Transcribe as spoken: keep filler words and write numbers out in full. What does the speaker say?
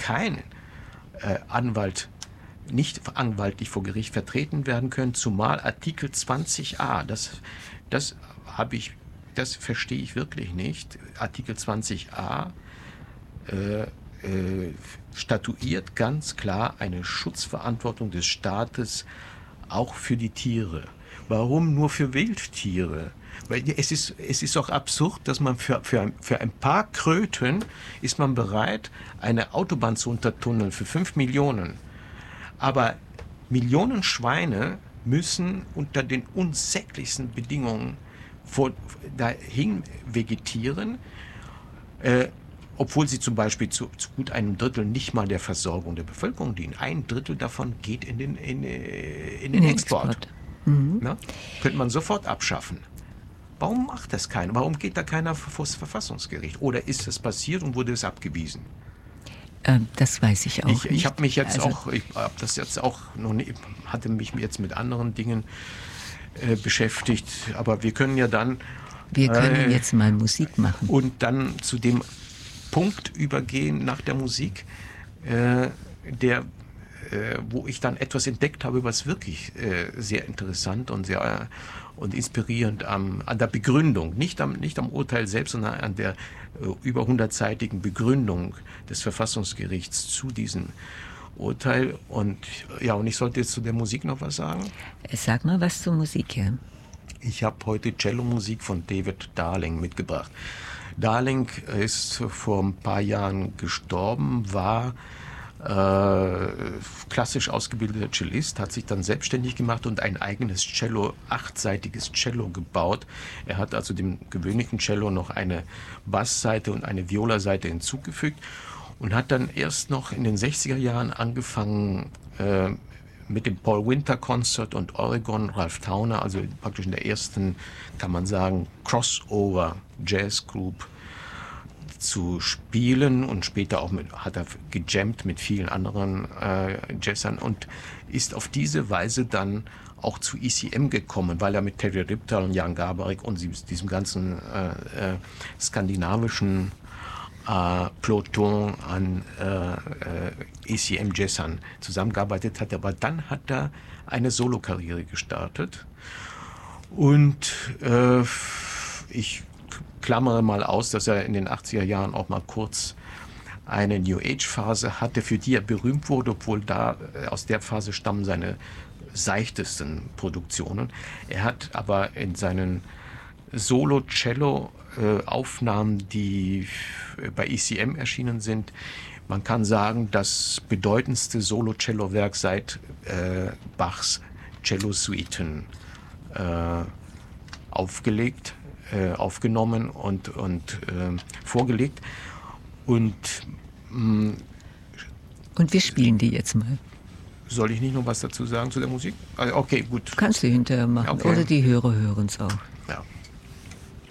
kein äh, Anwalt nicht anwaltlich vor Gericht vertreten werden können, zumal Artikel zwanzig a, das, das habe ich, das verstehe ich wirklich nicht. Artikel zwanzig a äh, äh, statuiert ganz klar eine Schutzverantwortung des Staates auch für die Tiere. Warum nur für Wildtiere? Weil es ist, es ist doch absurd, dass man für, für, ein, für ein paar Kröten ist man bereit, eine Autobahn zu untertunneln für fünf Millionen. Aber Millionen Schweine müssen unter den unsäglichsten Bedingungen vor, dahin vegetieren, äh, obwohl sie zum Beispiel zu, zu gut einem Drittel nicht mal der Versorgung der Bevölkerung dienen. Ein Drittel davon geht in den, in, in den Export. Export. Mhm. Na? Könnte man sofort abschaffen. Warum macht das keiner? Warum geht da keiner vor das Verfassungsgericht? Oder ist das passiert und wurde es abgewiesen? Das weiß ich auch ich, nicht. Ich habe mich jetzt also, auch, ich habe das jetzt auch noch nicht, hatte mich jetzt mit anderen Dingen äh, beschäftigt, aber wir können ja dann... Wir können äh, jetzt mal Musik machen. Und dann zu dem Punkt übergehen nach der Musik, äh, der, äh, wo ich dann etwas entdeckt habe, was wirklich äh, sehr interessant und sehr äh, und inspirierend am, an der Begründung, nicht am, nicht am Urteil selbst, sondern an der äh, über hundertseitigen Begründung des Verfassungsgerichts zu diesem Urteil. Und ja, und ich sollte jetzt zu der Musik noch was sagen. Sag mal was zur Musik, ja. Ich habe heute Cello-Musik von David Darling mitgebracht. Darling ist vor ein paar Jahren gestorben, war äh, klassisch ausgebildeter Cellist, hat sich dann selbstständig gemacht und ein eigenes Cello, achtseitiges Cello gebaut. Er hat also dem gewöhnlichen Cello noch eine Bassseite und eine Violaseite hinzugefügt und hat dann erst noch in den sechziger Jahren angefangen äh, mit dem Paul Winter Concert und Oregon Ralph Towner, also praktisch in der ersten, kann man sagen, Crossover Jazz Group zu spielen, und später auch mit, hat er gejammt mit vielen anderen äh, Jazzern und ist auf diese Weise dann auch zu E C M gekommen, weil er mit Terry Riptal und Jan Garbarek und diesem ganzen äh, äh, skandinavischen äh, Peloton an äh, äh, E C M-Jazzern zusammengearbeitet hat. Aber dann hat er eine Solokarriere gestartet und äh, ich klammere mal aus, dass er in den achtziger Jahren auch mal kurz eine New Age-Phase hatte, für die er berühmt wurde, obwohl da aus der Phase stammen seine seichtesten Produktionen. Er hat aber in seinen Solo-Cello-Aufnahmen, die bei E C M erschienen sind, man kann sagen, das bedeutendste Solo-Cello-Werk seit äh, Bachs Cello-Suiten äh, aufgelegt. Äh, aufgenommen und, und äh, vorgelegt. Und, mh, und wir spielen die jetzt mal. Soll ich nicht noch was dazu sagen zu der Musik? Also, okay, gut. Kannst du hinterher machen. Okay. Oder die Hörer hören es auch. Ja.